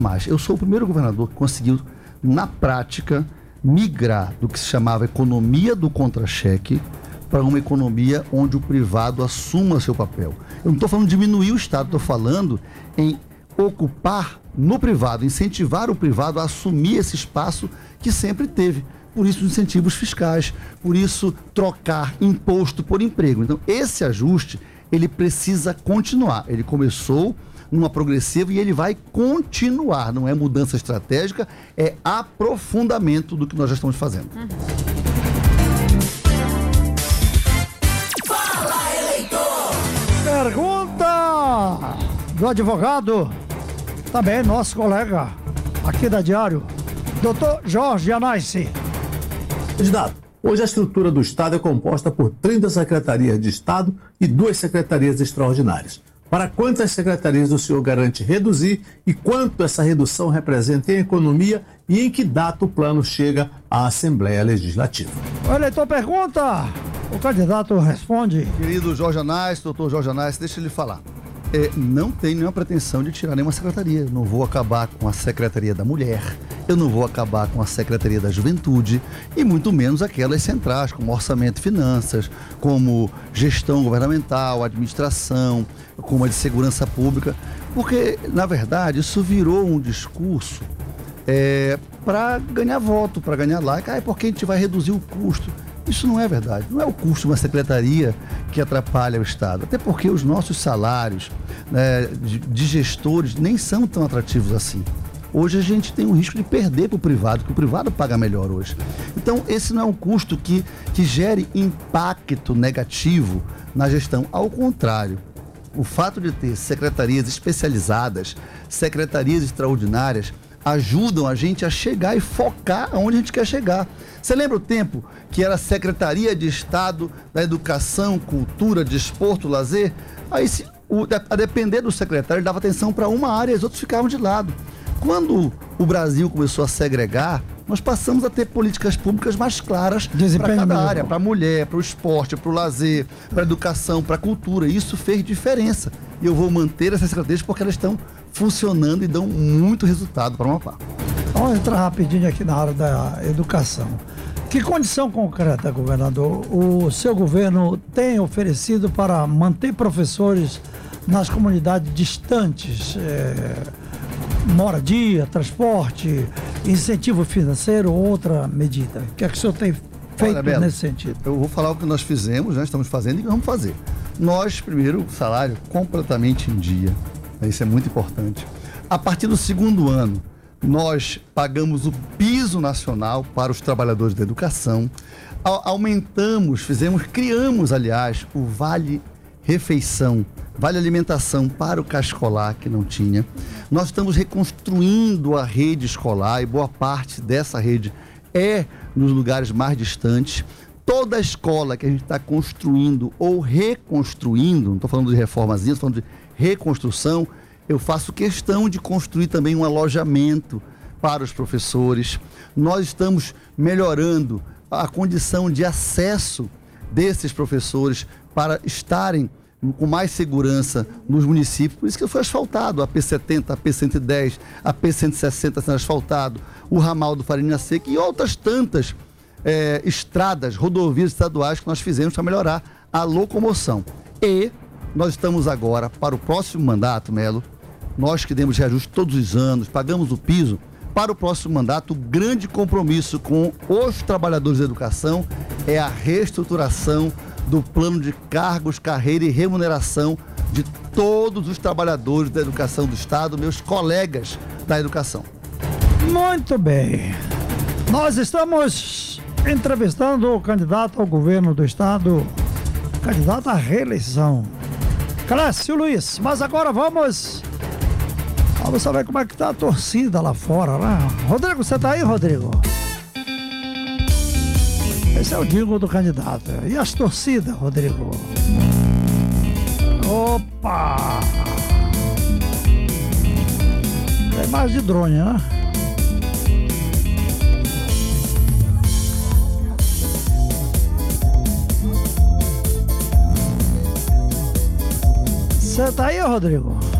mais. Eu sou o primeiro governador que conseguiu, na prática, migrar do que se chamava economia do contra-cheque para uma economia onde o privado assuma seu papel. Eu não estou falando de diminuir o Estado, estou falando em ocupar no privado, incentivar o privado a assumir esse espaço que sempre teve. Por isso, os incentivos fiscais, por isso, trocar imposto por emprego. Então, esse ajuste, ele precisa continuar. Ele começou numa progressiva e ele vai continuar. Não é mudança estratégica, é aprofundamento do que nós já estamos fazendo. Fala, eleitor! Pergunta do advogado, também nosso colega aqui da Diário, Dr. Jorge Anais. Candidato, hoje a estrutura do Estado é composta por 30 secretarias de Estado e 2 secretarias extraordinárias. Para quantas secretarias o senhor garante reduzir e quanto essa redução representa em economia e em que data o plano chega à Assembleia Legislativa? O eleitor pergunta, o candidato responde. Querido Jorge Anais, doutor Jorge Anais, deixa ele falar. Não tenho nenhuma pretensão de tirar nenhuma secretaria. Não vou acabar com a Secretaria da Mulher, eu não vou acabar com a Secretaria da Juventude e muito menos aquelas centrais, como Orçamento e Finanças, como Gestão Governamental, Administração, como a de Segurança Pública, porque, na verdade, isso virou um discurso para ganhar voto, para ganhar like, porque a gente vai reduzir o custo. Isso não é verdade, não é o custo de uma secretaria que atrapalha o Estado, até porque os nossos salários de gestores nem são tão atrativos assim. Hoje a gente tem um risco de perder para o privado, que o privado paga melhor hoje. Então esse não é um custo que gere impacto negativo na gestão, ao contrário. O fato de ter secretarias especializadas, secretarias extraordinárias, ajudam a gente a chegar e focar aonde a gente quer chegar. Você lembra o tempo que era Secretaria de Estado da Educação, Cultura, Desporto, Lazer? Aí, a depender do secretário, ele dava atenção para uma área e os outros ficavam de lado. Quando o Brasil começou a segregar, nós passamos a ter políticas públicas mais claras para cada área, para a mulher, para o esporte, para o lazer, para a educação, para a cultura. Isso fez diferença. E eu vou manter essas secretarias porque elas estão funcionando e dão muito resultado para o Amapá. Vamos entrar rapidinho aqui na área da educação. Que condição concreta, governador, o seu governo tem oferecido para manter professores nas comunidades distantes? Moradia, transporte, incentivo financeiro, outra medida. O que é que o senhor tem feito? Olha, Belo, nesse sentido? Eu vou falar o que nós fizemos, estamos fazendo e vamos fazer. Nós, primeiro, salário completamente em dia. Isso é muito importante. A partir do segundo ano, nós pagamos o piso nacional para os trabalhadores da educação. Criamos, aliás, o Vale Refeição, Vale Alimentação para o Cascolar, que não tinha. Nós estamos reconstruindo a rede escolar e boa parte dessa rede é nos lugares mais distantes. Toda a escola que a gente está construindo ou reconstruindo, não estou falando de reformazinha, estou falando de reconstrução, eu faço questão de construir também um alojamento para os professores. Nós estamos melhorando a condição de acesso desses professores para estarem com mais segurança nos municípios. Por isso que foi asfaltado a P70, a P110, a P160 sendo asfaltado, o ramal do Farinha Seca e outras tantas estradas, rodovias estaduais que nós fizemos para melhorar a locomoção. E nós estamos agora, para o próximo mandato, Melo, nós que demos reajuste todos os anos, pagamos o piso, para o próximo mandato, o grande compromisso com os trabalhadores da educação é a reestruturação do plano de cargos, carreira e remuneração de todos os trabalhadores da educação do Estado, meus colegas da educação. Muito bem. Nós estamos entrevistando o candidato ao governo do Estado, candidato à reeleição, Clécio Luiz. Mas agora vamos saber como é que tá a torcida lá fora, né? Rodrigo, você tá aí, Rodrigo? Esse é o jingle do candidato. E as torcidas, Rodrigo? Opa! Tem mais de drone, né? Você tá aí, Rodrigo?